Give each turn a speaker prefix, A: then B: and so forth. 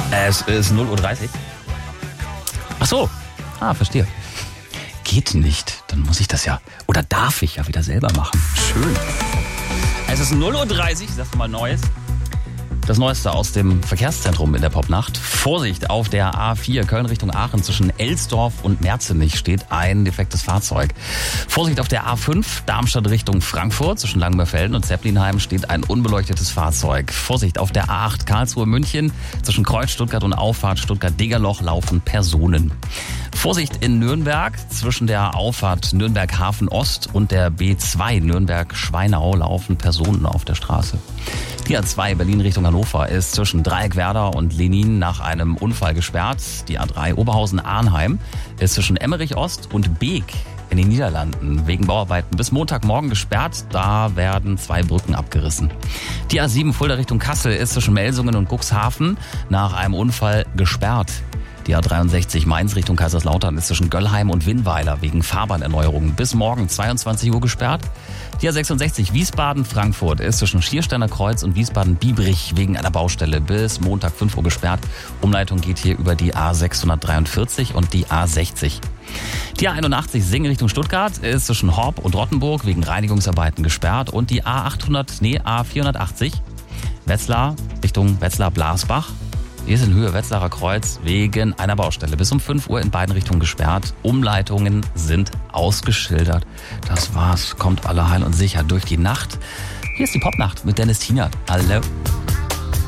A: Es ist 0:30 Uhr. Ach so. Verstehe. Geht nicht. Dann muss ich das ja, oder darf ich ja wieder selber machen. Schön. Es ist 0:30 Uhr, ich sag mal Neues. Das Neueste aus dem Verkehrszentrum in der Popnacht. Vorsicht, auf der A4 Köln Richtung Aachen zwischen Elsdorf und Merzenich steht ein defektes Fahrzeug. Vorsicht, auf der A5 Darmstadt Richtung Frankfurt zwischen Langenberfelden und Zeppelinheim steht ein unbeleuchtetes Fahrzeug. Vorsicht, auf der A8 Karlsruhe München zwischen Kreuz Stuttgart und Auffahrt Stuttgart-Degerloch laufen Personen. Vorsicht in Nürnberg zwischen der Auffahrt Nürnberg-Hafen Ost und der B2 Nürnberg-Schweinau laufen Personen auf der Straße. Die A2 Berlin Richtung Hannover ist zwischen Dreieckwerder und Lenin nach einem Unfall gesperrt. Die A3 Oberhausen-Arnheim ist zwischen Emmerich Ost und Beek in den Niederlanden wegen Bauarbeiten bis Montagmorgen gesperrt. Da werden 2 Brücken abgerissen. Die A7 Fulda Richtung Kassel ist zwischen Melsungen und Cuxhaven nach einem Unfall gesperrt. Die A63 Mainz Richtung Kaiserslautern ist zwischen Göllheim und Winnweiler wegen Fahrbahnerneuerungen bis morgen 22 Uhr gesperrt. Die A66 Wiesbaden-Frankfurt ist zwischen Schiersteiner Kreuz und Wiesbaden-Biebrich wegen einer Baustelle bis Montag 5 Uhr gesperrt. Umleitung geht hier über die A643 und die A60. Die A81 Singen Richtung Stuttgart ist zwischen Horb und Rottenburg wegen Reinigungsarbeiten gesperrt. Und die A480 Wetzlar Richtung Wetzlar-Blasbach. Hier ist in Höhe Wetzlarer Kreuz wegen einer Baustelle bis um 5 Uhr in beiden Richtungen gesperrt. Umleitungen sind ausgeschildert. Das war's. Kommt alle heil und sicher durch die Nacht. Hier ist die Popnacht mit Dennis Tienert. Hallo.